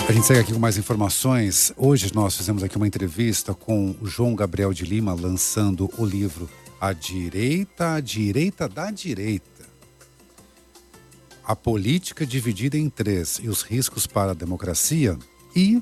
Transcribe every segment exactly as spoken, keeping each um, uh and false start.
A gente segue aqui com mais informações. Hoje nós fizemos aqui uma entrevista com o João Gabriel de Lima, lançando o livro A Direita, a Direita da Direita. A política dividida em três e os riscos para a democracia. E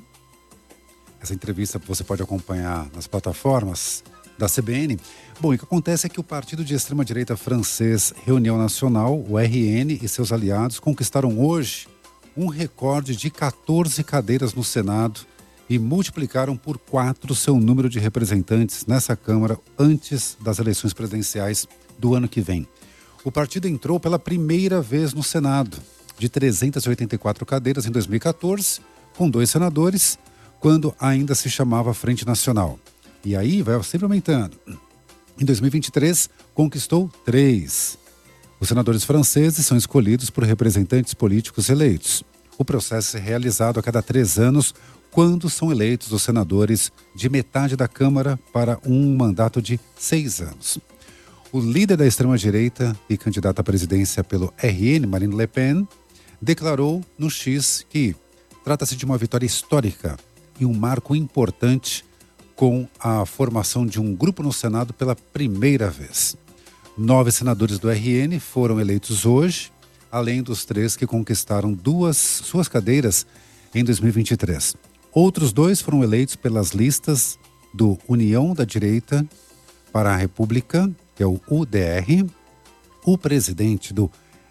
essa entrevista você pode acompanhar nas plataformas da C B N. Bom, o que acontece é que o partido de extrema-direita francês Reunião Nacional, o R N, e seus aliados conquistaram hoje um recorde de quatorze cadeiras no Senado e multiplicaram por quatro seu número de representantes nessa Câmara antes das eleições presidenciais do ano que vem. O partido entrou pela primeira vez no Senado, de trezentas e oitenta e quatro cadeiras em dois mil e quatorze, com dois senadores, quando ainda se chamava Frente Nacional. E aí vai sempre aumentando. Em dois mil e vinte e três, conquistou três. Os senadores franceses são escolhidos por representantes políticos eleitos. O processo é realizado a cada três anos, quando são eleitos os senadores de metade da Câmara para um mandato de seis anos. O líder da extrema-direita e candidata à presidência pelo R N, Marine Le Pen, declarou no X que trata-se de uma vitória histórica e um marco importante com a formação de um grupo no Senado pela primeira vez. Nove senadores do R N foram eleitos hoje, além dos três que conquistaram duas suas cadeiras em dois mil e vinte e três. Outros dois foram eleitos pelas listas do União da Direita para a República, que é o U D R. O presidente do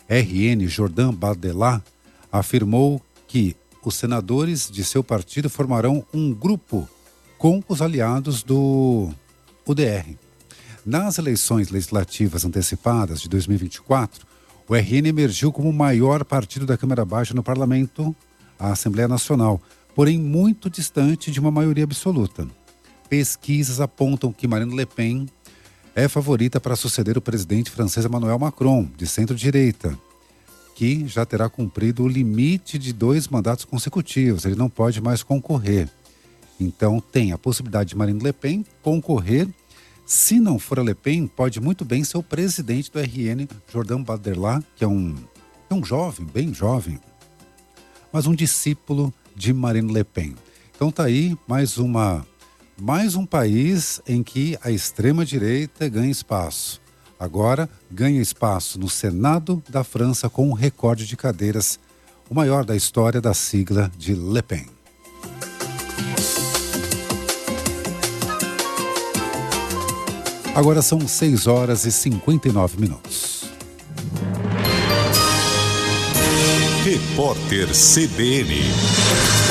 R N, Jordan Bardella, afirmou que os senadores de seu partido formarão um grupo com os aliados do U D R. Nas eleições legislativas antecipadas de dois mil e vinte e quatro, o R N emergiu como o maior partido da Câmara Baixa no Parlamento, a Assembleia Nacional, porém muito distante de uma maioria absoluta. Pesquisas apontam que Marine Le Pen é favorita para suceder o presidente francês Emmanuel Macron, de centro-direita, que já terá cumprido o limite de dois mandatos consecutivos. Ele não pode mais concorrer. Então tem a possibilidade de Marine Le Pen concorrer. Se não for a Le Pen, pode muito bem ser o presidente do R N, Jordan Bardella, que é um, é um jovem, bem jovem, mas um discípulo de Marine Le Pen. Então tá aí mais, uma, mais um país em que a extrema-direita ganha espaço. Agora ganha espaço no Senado da França com um recorde de cadeiras, o maior da história da sigla de Le Pen. Agora são seis horas e cinquenta e nove minutos. Repórter C B N.